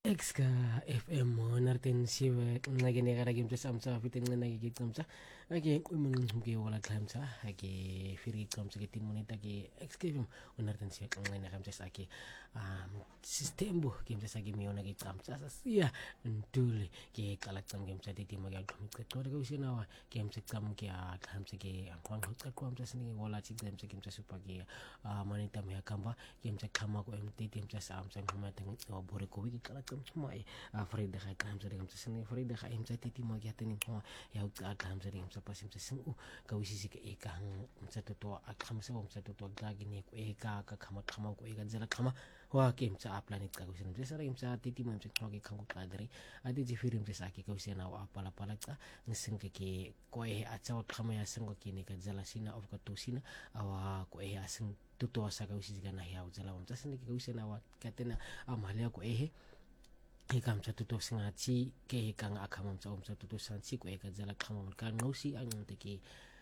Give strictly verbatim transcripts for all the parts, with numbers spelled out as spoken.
X ka F M narten siwe ngake ne gara game samsa fitin ngana ke samsa ake umang ke wala samsa ake firi samsa ke tin monita ke X ke narten siwe ngana samsa ake um system bu game sa ke miona ke samsa sia ndule ke kala sam game sa titi magal kam ke to ke usina wa game sa kam ke samsa ke angkwang hot ka kam sa sini wala chi game sa game sa supagi monita me kamba game sa kama ko M T game sa samsa ngama tang bore ko wi kala mai Frida kha kam sa kam sa sini Frida kha im sa titi ma ya tani ko ya ka kam sa sa pasim sa sing u ka wisi si ke ka sa to to a kam sa om sa to to ga gi ne ko e ka ka khama khama ko e ga jala khama wa ke im sa planet ka wisi sa sa im sa titi ma sa ko ke khangu ka dare adi ji firim sa ki ka wisi na wa pala pala ka ngising ke ke ko e a cha khama ya sing ko ki ne ka jala sina of ka to sina awa ko e a sing to to sa ka wisi ga na ya jala om sa sini ke wisi na wa ka tena amalia ko e he kam sa tuto singa chi ke he kang akamam sa om sa tuto san chi ko e ka jala kamam ka ngosi ang te ke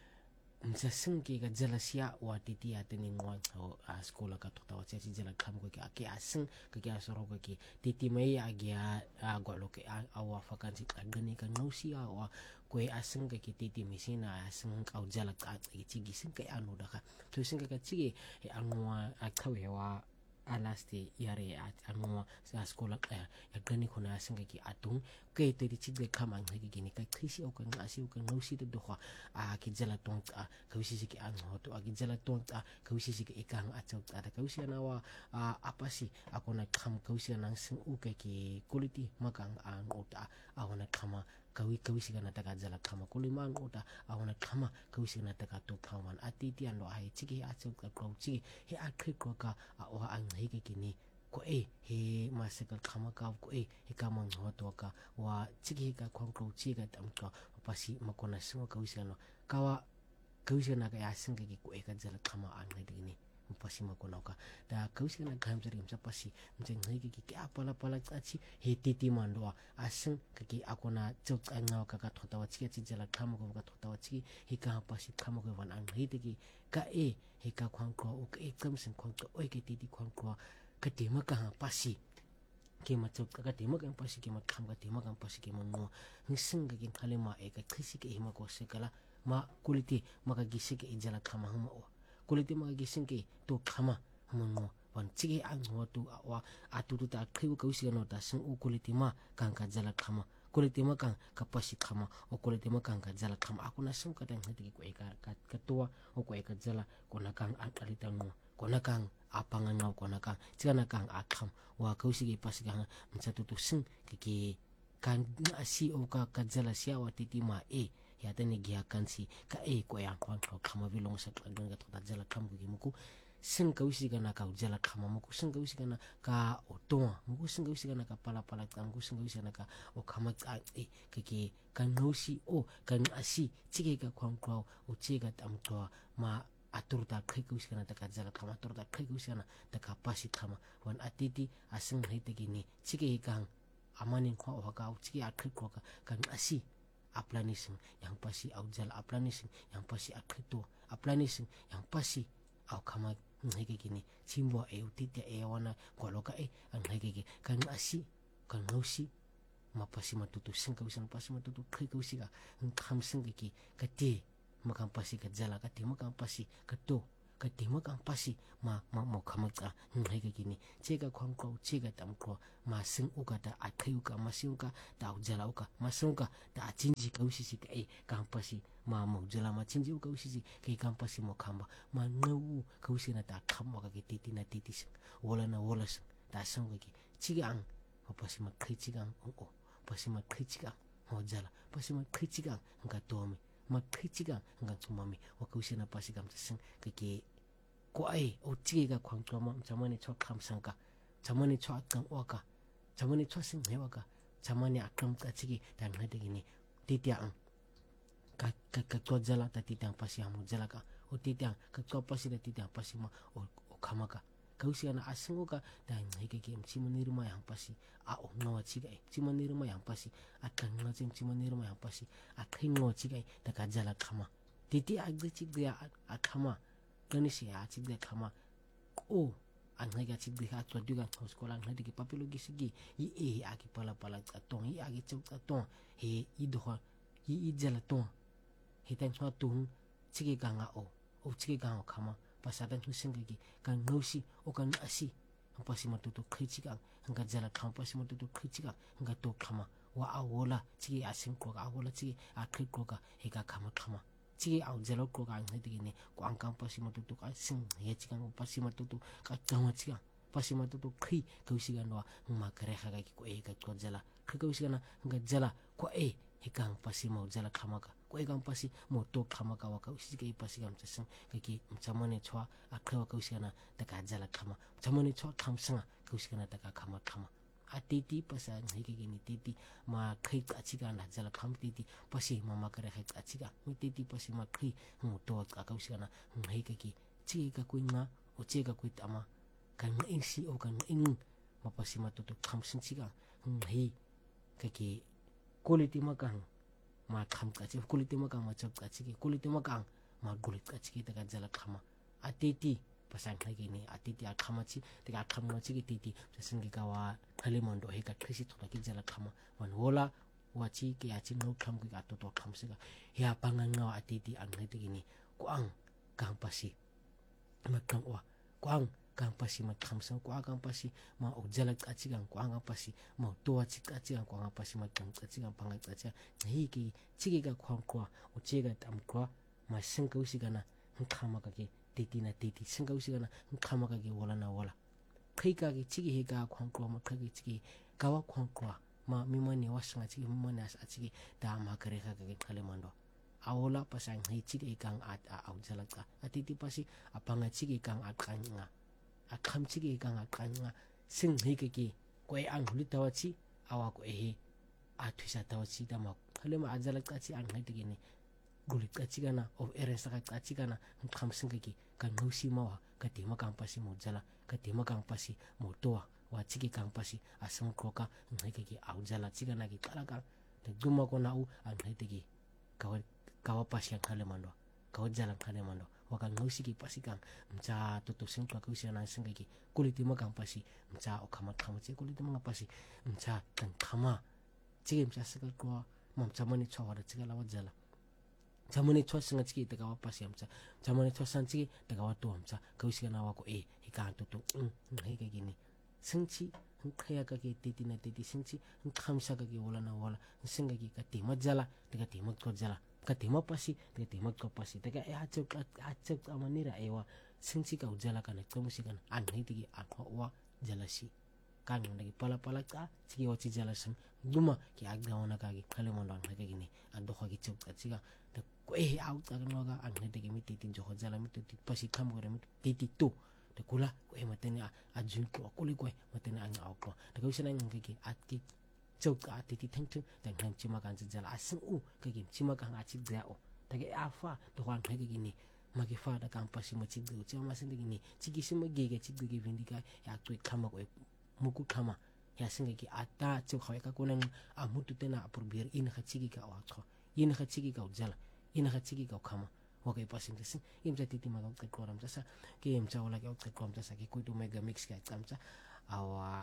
msa sing ke ka jala sia wa titi ateni ngwa o a skola ka to tawa chi jala kam ko ke ake asing ke ke asoro ko ke titi mai agi a go lo ke a wa fakan si ka gani ka ngosi a wa ko e asing ke ke titi misina asing ka jala ka ke chi gi sing ke anu da ka to sing ka chi e anwa a kawe wa alasti yare at anwa sa skola ya gani kona singa ki atung ke te di chigde kama ngi gini ka krisi o kan asi o kan nosi de do a ki jala tong a ka wisi ki an hoto a ki jala tong a ka wisi ki ikang a chau a ka wisi na wa apa si ako na kham ka wisi na sing u ke ki quality makang an ota a wana khama kawi kawi siga na taka jala kama kulimang ota awana kama kawi siga na taka to kawan atiti an lo ai chiki a chau ka kau chiki he a kri ko ka a o ang hege kini ko e he masaka kama ka ko e he kama ngoto ka wa chiki ka kwang kau chiki tam ka pasi makona singo kawi siga no kawa kawi siga na ka ya singa ki ko e ka jala kama an hege kini pasi makona ka da kawi siga na kam jari msa pasi mjeng hege ki apala pala chachi he titi mandoa asing kaki ako na chok nga ka ka thota wachi chi jala kham ko ka thota wachi he ka pasi kham ko wan ang he tiki ka e he ka khwang ko o ke kam sin khwang ko oi ke titi khwang ko ka te ma ka pasi ke ma chok ka te ma ka pasi ke ma kham ka te ma ka pasi ke ma ngo ngising ka kin khale ma e ka khisi ke hima ko se kala ma kuliti ma ka gisi ke jala kham ha ma o kuliti ma ka gisi ke to khama ma ngo wan chiki ang ho tu wa atu tu ta khiu ka usi no ta sing u kuliti ma kan ka jala khama kuliti ma kan ka pasi khama o kuliti ma kan ka jala khama aku na sum ka tang hati ko e ka ka tua o ko e ka jala ko na kan a kalita no ko na kan apanga ngau ko na kan chika na kan a kham wa ka usi ki pasi kan msa tu tu sing ki ki kan asi o ka ka jala sia wa titi ma e ya tani gi akan si ka e ko ya kan ko khama bilong sa ka ga ta jala kham ki muku sing ka wisi kana ka jala khama mo ku sing ka wisi kana ka otonga mo ku sing ka wisi kana ka pala pala tang ku sing ka wisi kana ka o khama ka e ke ke kan nosi o kan asi chike ka khwang kwa o chika tam to ma atur ta khai ku wisi kana ta ka jala khama atur ta khai ku wisi kana ta ka pasi khama wan atiti asing hai te gini chike ka amani kwa o ka o chike a khai ko ka kan asi aplanising yang pasi au jala aplanising yang pasi akrito aplanising yang pasi au khama ngeke kini chimbo e utite e wana koloka e ang ngeke kan asi kan ngosi mapasi matutu singka usan pasi matutu khika usiga kham singki ki kati makam pasi ka jala kati makam pasi kato kati makam pasi ma ma mo khamaka ngeke kini cheka khwang ko cheka tam ko ma sing uka ta akhayuka masiuka ta jala uka masuka ta chinji ka usisi ka e kam pasi ma mo jala ma chinji uka usisi ke kam pasi mo khamba ma ngau ka usina ta khamba ka ke titi na titi sing wala na wala sing ta sing ki chigang ma pasi ma khichigang o pasi ma khichigang ho jala pasi ma khichigang nga tomi ma khichigang nga tsumami wa ka usina pasi kam sing ke ke ko ai o chiga khwang tsama chamani chok kham sangka chamani chok kang waka chamani chok sing hewaka chamani akram ka chigi tan hade gini titiang ka ka ka to jala ta titiang pasi amu jala ka o titiang ka to pasi da titiang pasi ma o khamaka kausi ana asingo ka dan hike ke chimani ruma yang pasi a o no chiga e chimani ruma yang pasi akan no chimani ruma yang pasi akai no chiga e ta ka jala khama titi agde chiga a khama kanisi a chiga khama o ang nga chi di ha tswa duga ho skola ang di ki papilo gi sigi i e a ki pala pala tsa tong i a ki tsau tsa tong he i do ha i i jala tong he tan tswa tung chi ki ga nga o o chi ki ga o khama pasatan hu sing gi ka ngosi o ka asi ang pasi matutu khichi ka nga jala kham pasi matutu khichi ka nga to khama wa a wola chi ki asing ko ga wola chi a khri ko ga he ka khama khama chi au jalo ko ka ngai ti ni ko ang kam pasi matutu ka sing he chi ka pasi matutu ka chama chi ka pasi matutu khi ko si ga no ma kare kha ga ki ko e ka ko jala khi ko si ga na nga jala ko e he ka pasi mo jala khama ka ko e ka pasi mo to khama ka wa ka si ga pasi ga mtsang ka ki mtsamone chwa a khwa ka si ga na ta ka jala khama mtsamone chwa kham sanga ko si ga na ta ka khama khama a titi pasa ngai ki ni titi ma khai ka chi ga na jala kham titi pasi mama kare khai ka chi ga mi titi pasi ma khi mo to ka ka si ga na ngai ka ki chi ka ku nga o che ka ku tama ka ngai si o ka ngai ma pasi ma to to kham sin chi ga ngai ka ki quality ma ka ma kham ka chi quality ma ka ma chap ka chi ki quality ma ka ma gulit ka chi ki ta ka jala khama a titi pasang khai ki ni a titi a khama chi te ka kham ma chi ki titi sing ki ka wa khali mondo he ka khisi thona ki jala khama wan hola wa chi ki a chi no kham ki ka to to kham se ga ya pangan nga a titi an ngai ti ni ko ang kang pasi ma kang wa ko ang kang pasi ma kham sa ko ang pasi ma o jala ka chi gang ko ang pasi ma to chi ka chi gang ko ang pasi ma kang ka chi gang pangai ka chi hi ki chi ki ka khwang kwa o che ga tam kwa ma sing ka usi ga na khama ka ki titi na titi sing ka usi ga na khama ka ki wala na wala khai ka ki chi ki he ka khwang kwa ma khai ki chi ki ka wa khwang kwa ma mi ma ni wa sanga chi mi ma na sa chi ki da ma kare ka ki khale mando awola pasang hi chi ki kang at a au jala ka atiti pasi apanga chi ki kang at kan nga a kham chi ki kang at kan nga sing hi ki ki ko e ang huli tawa chi awa ko e a thuisa tawa chi da ma khale ma ajala ka chi ang ngai ti ni gulit ka chi kana of eresa ka chi kana kham sing ki kan ngosi ma wa ka ti ma kang pasi mo jala ka ti ma kang pasi mo to wa chi ki kang pasi asang ko ka ngai ki au jala chi kana ki kala ka te guma ko na u ang ngai ti ki ka kawa pasi ang khale mando kawa jala khale mando waka ngosi ki pasi kang mcha to to sing ka ku sia na sing ki kuliti ma kang pasi mcha o khama khama chi kuliti ma pasi mcha kan khama chi mcha sa ko mam chamani chwa ra chi la wa jala chamani chwa singa chi ta kawa pasi mcha chamani chwa san chi ta kawa to mcha ku sia na wa ko e hi ka to to ngai ka gi ni sing chi khaya ka ki titi na titi sing chi khamsa ka ki wala na wala singa ki ka ti ma jala te ka ti ma ko jala ka ti ma pasi te ti ma ko pasi te ka e ha chok ha chok amani ra ewa sing chi ka ujala ka na ko musi kan an nei ti a ko wa jala si kan ngi pala pala ka chi o chi jala sang duma ki ag ga ona ka ki khale mon lan ka ki ni an do ki chok ka chi ga te ko e out ka no ga an nei ti mi titi jo jala mi ti pasi kham gore mi titi to te kula ko e matene a jun ko ko li ko matene an au ko te ko sina ngi ki at ki chok ka titi thang thang te ngang chi ma kan jala asung u ka ki chi ma kan a chi ga o te ke a fa to han ka ki ni ma ki fa da kan pasi ma chi go chi ma sin ni chi ki sim ge ge chi ge ge vindi ka ya tu khama ko mu ku khama ya singa ki ata chu khawe ka ko nang a mutu te na apur bir in kha chi ki ka wa kho in kha chi ki ka jala in kha chi ki ka khama okay passing this im sa titi mag ka koram sa ki im sa wala ka ka koram sa ki ko to mega mix ka kam sa awa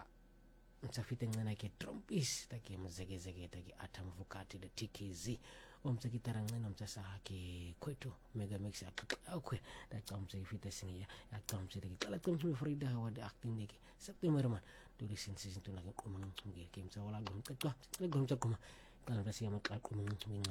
sa fiteng na ki trumpis ta ki mazage zage ta ki atam vukati da tkiz om sa gitarang na om sa sa ki ko to mega mix ka okay da kam sa fitesing ya ya kam sa ki kala kum frida wa da acting ni ki september man to di sin sin to na ko man ngi ki im sa wala gum ka ka gum sa kuma kala ba siya mat ko man